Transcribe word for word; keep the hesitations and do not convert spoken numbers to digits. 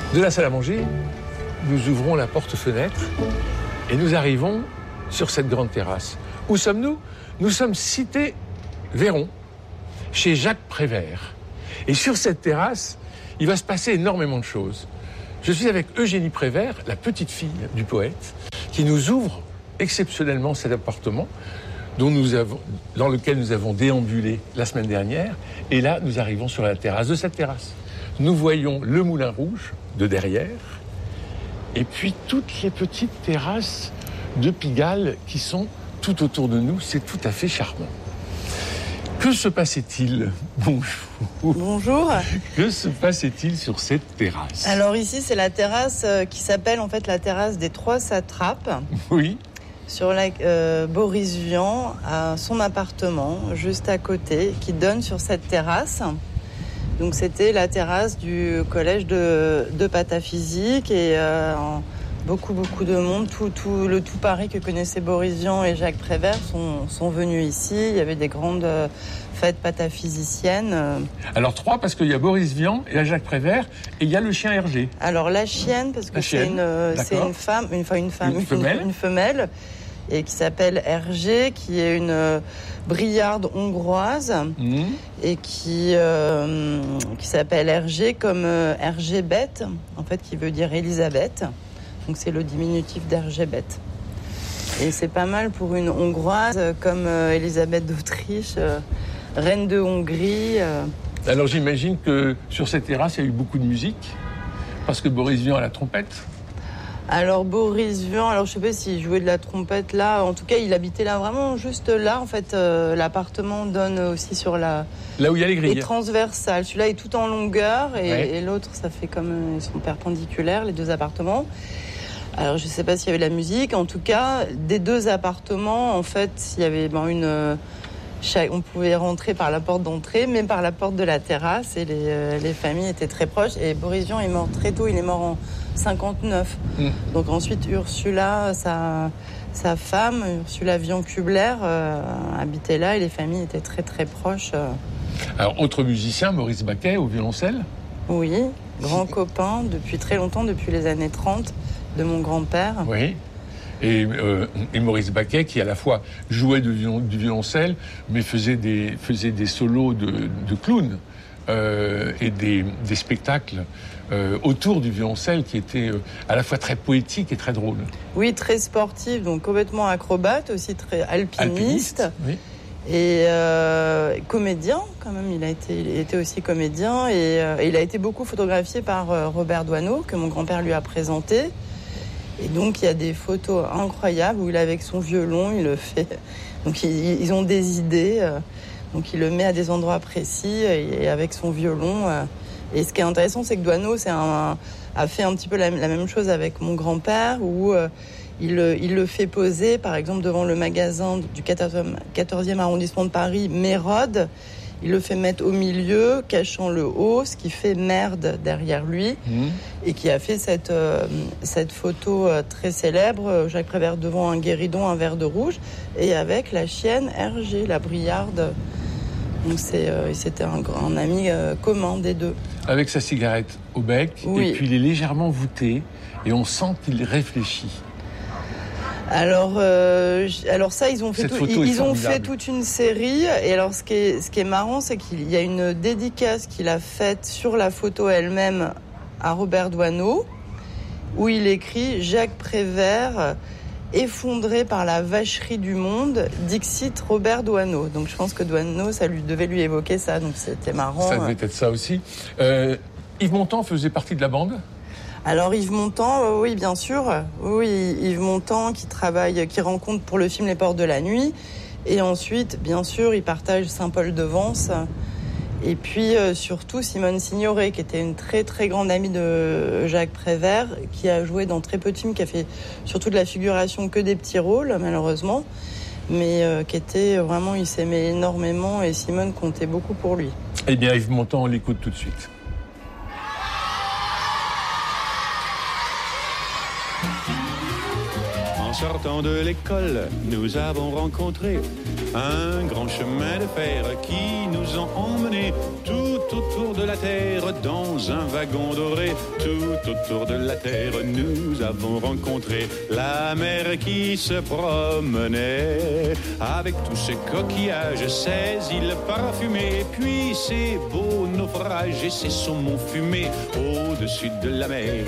De la salle à manger, nous ouvrons la porte-fenêtre et nous arrivons sur cette grande terrasse. Où sommes-nous ? Nous sommes cité Véron, chez Jacques Prévert. Et sur cette terrasse, il va se passer énormément de choses. Je suis avec Eugénie Prévert, la petite fille du poète, qui nous ouvre exceptionnellement cet appartement dont nous avons, dans lequel nous avons déambulé la semaine dernière. Et là, nous arrivons sur la terrasse. De cette terrasse, nous voyons le Moulin Rouge de derrière et puis toutes les petites terrasses de Pigalle qui sont tout autour de nous. C'est tout à fait charmant. Que se passait-il ? Bonjour. Bonjour. Que se passait-il sur cette terrasse ? Alors ici, c'est la terrasse qui s'appelle en fait la terrasse des Trois Satrapes. Oui. Sur la euh, Boris Vian a son appartement juste à côté qui donne sur cette terrasse. Donc c'était la terrasse du collège de, de pataphysique et euh, beaucoup beaucoup de monde, tout, tout le tout Paris que connaissaient Boris Vian et Jacques Prévert sont, sont venus ici. Il y avait des grandes euh, fêtes pataphysiciennes. Alors trois parce qu'il y a Boris Vian et Jacques Prévert et il y a le chien Hergé. Alors la chienne parce que la c'est, chienne, une, c'est une femme, une, enfin une femme, une femelle. Une, une femelle. Et qui s'appelle Hergé, qui est une euh, briarde hongroise mmh. et qui, euh, qui s'appelle Hergé comme euh, Hergébeth, en fait, qui veut dire Élisabeth. Donc c'est le diminutif d'Hergébeth. Et c'est pas mal pour une hongroise euh, comme euh, Élisabeth d'Autriche, euh, reine de Hongrie. Euh. Alors j'imagine que sur cette terrasse, il y a eu beaucoup de musique, parce que Boris Vian a la trompette. Alors Boris Vian, alors je sais pas s'il jouait de la trompette là, en tout cas il habitait là vraiment juste là en fait, euh, l'appartement donne aussi sur la... Là où il y a les grilles. Et transversal, celui-là est tout en longueur et, ouais. et l'autre ça fait comme, ils sont perpendiculaires les deux appartements. Alors je sais pas s'il y avait de la musique, en tout cas des deux appartements en fait il y avait ben, une... on pouvait rentrer par la porte d'entrée, même par la porte de la terrasse et les, euh, les familles étaient très proches et Boris Vian est mort très tôt, il est mort en cinquante-neuf. Mmh. Donc ensuite Ursula, sa, sa femme, Ursula Vian-Kubler, euh, habitait là et les familles étaient très très proches. Euh. Alors autre musicien, Maurice Baquet au violoncelle ? Oui, grand copain depuis très longtemps, depuis les années trente de mon grand-père. Oui. Et, euh, et Maurice Baquet qui à la fois jouait du, violon, du violoncelle mais faisait des, faisait des solos de, de clown euh, et des, des spectacles euh, autour du violoncelle qui étaient euh, à la fois très poétiques et très drôles. Oui, très sportif, donc complètement acrobate, aussi très alpiniste, alpiniste oui. Et euh, comédien quand même, il a été, il était aussi comédien et, euh, et il a été beaucoup photographié par euh, Robert Doisneau que mon grand-père lui a présenté. Et donc, il y a des photos incroyables où il est avec son violon, il le fait. Donc, ils, ils ont des idées. Euh, donc, il le met à des endroits précis et, et avec son violon. Euh. Et ce qui est intéressant, c'est que Doisneau c'est un, a fait un petit peu la, la même chose avec mon grand-père où euh, il, il le fait poser, par exemple, devant le magasin du quatorzième arrondissement de Paris, Mérode. Il le fait mettre au milieu, cachant le haut, ce qui fait merde derrière lui, mmh. et qui a fait cette, euh, cette photo euh, très célèbre, Jacques Prévert devant un guéridon, un verre de rouge, et avec la chienne Hergé, la briarde. Donc c'est, euh, c'était un, un ami euh, commun des deux. Avec sa cigarette au bec, oui. Et puis il est légèrement voûté, et on sent qu'il réfléchit. Alors, euh, alors ça, ils ont fait, tout, ils, ils ont fait toute une série. Et alors, ce qui est, ce qui est marrant, c'est qu'il y a une dédicace qu'il a faite sur la photo elle-même à Robert Doisneau, où il écrit « Jacques Prévert, effondré par la vacherie du monde, dixit Robert Doisneau ». Donc, je pense que Doisneau, ça lui devait lui évoquer ça. Donc, c'était marrant. Ça devait être ça aussi. Euh, Yves Montand faisait partie de la bande ? Alors Yves Montand, euh, oui bien sûr, oui Yves Montand qui travaille, qui rencontre pour le film Les Portes de la Nuit, et ensuite bien sûr il partage Saint-Paul-de-Vence, et puis euh, surtout Simone Signoret qui était une très très grande amie de Jacques Prévert, qui a joué dans très peu de films, qui a fait surtout de la figuration, que des petits rôles malheureusement, mais euh, qui était vraiment, il s'aimait énormément et Simone comptait beaucoup pour lui. Eh bien Yves Montand, on l'écoute tout de suite. sortant de l'école, nous avons rencontré un grand chemin de fer qui nous a emmenés tout autour de la terre dans un wagon doré. Tout autour de la terre, nous avons rencontré la mer qui se promenait avec tous ses coquillages, ses îles parfumées, puis ses beaux naufrages et ses saumons fumés au-dessus de la mer.